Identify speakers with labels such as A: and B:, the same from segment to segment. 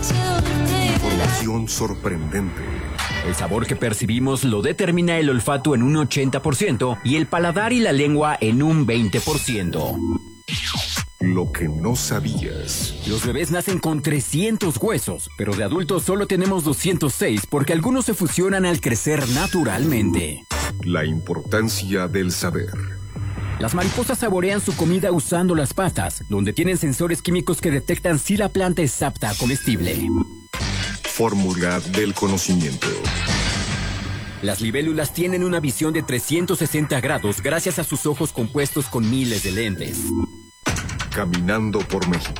A: Información sorprendente.
B: El sabor que percibimos lo determina el olfato en un 80% y el paladar y la lengua en un 20%.
A: Lo que no sabías.
B: Los bebés nacen con 300 huesos, pero de adultos solo tenemos 206 porque algunos se fusionan al crecer naturalmente.
A: La importancia del saber.
B: Las mariposas saborean su comida usando las patas, donde tienen sensores químicos que detectan si la planta es apta a comestible.
A: Fórmula del conocimiento.
B: Las libélulas tienen una visión de 360 grados gracias a sus ojos compuestos con miles de lentes.
A: Caminando por México.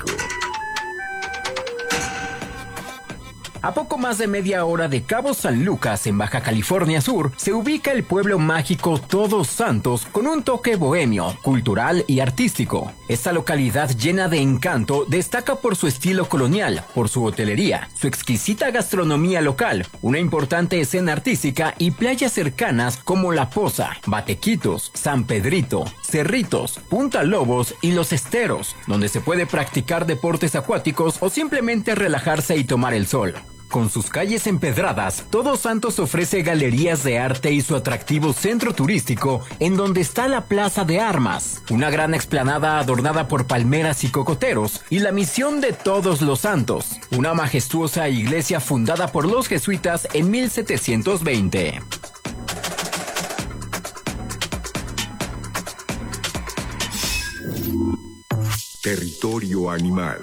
B: A poco más de media hora de Cabo San Lucas, en Baja California Sur, se ubica el pueblo mágico Todos Santos con un toque bohemio, cultural y artístico. Esta localidad llena de encanto destaca por su estilo colonial, por su hotelería, su exquisita gastronomía local, una importante escena artística y playas cercanas como La Poza, Batequitos, San Pedrito, Cerritos, Punta Lobos y Los Esteros, donde se puede practicar deportes acuáticos o simplemente relajarse y tomar el sol. Con sus calles empedradas, Todos Santos ofrece galerías de arte y su atractivo centro turístico, en donde está la Plaza de Armas, una gran explanada adornada por palmeras y cocoteros, y la Misión de Todos los Santos, una majestuosa iglesia fundada por los jesuitas en 1720.
A: Territorio animal.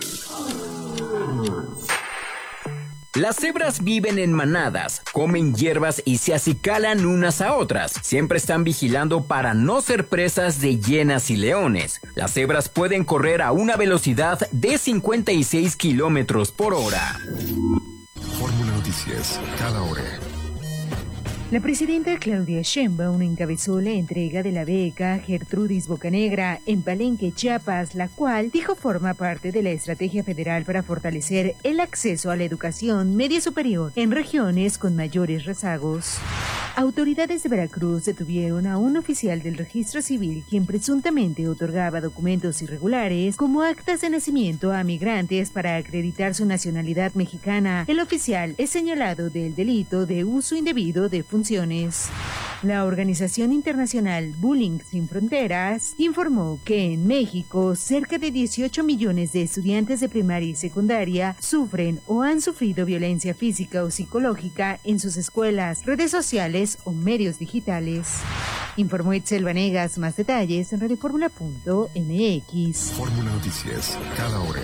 B: Las cebras viven en manadas, comen hierbas y se acicalan unas a otras. Siempre están vigilando para no ser presas de hienas y leones. Las cebras pueden correr a una velocidad de 56 kilómetros por hora.
A: Fórmula Noticias, cada hora.
C: La presidenta Claudia Sheinbaum encabezó la entrega de la beca Gertrudis Bocanegra en Palenque, Chiapas, la cual dijo forma parte de la estrategia federal para fortalecer el acceso a la educación media superior en regiones con mayores rezagos. Autoridades de Veracruz detuvieron a un oficial del registro civil quien presuntamente otorgaba documentos irregulares como actas de nacimiento a migrantes para acreditar su nacionalidad mexicana. El oficial es señalado del delito de uso indebido de funciones. La organización internacional Bullying Sin Fronteras informó que en México cerca de 18 millones de estudiantes de primaria y secundaria sufren o han sufrido violencia física o psicológica en sus escuelas, redes sociales o medios digitales. Informó Itzel Vanegas. Más detalles en radioformula.mx.
A: Fórmula Noticias, cada hora.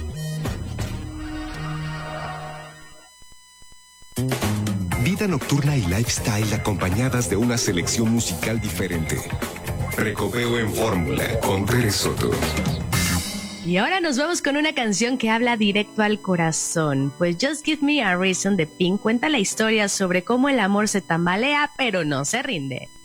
A: Vida nocturna y lifestyle acompañadas de una selección musical diferente. Recopeo en Fórmula con Tere Soto.
D: Y ahora nos vamos con una canción que habla directo al corazón, pues Just Give Me a Reason de Pink cuenta la historia sobre cómo el amor se tambalea pero no se rinde.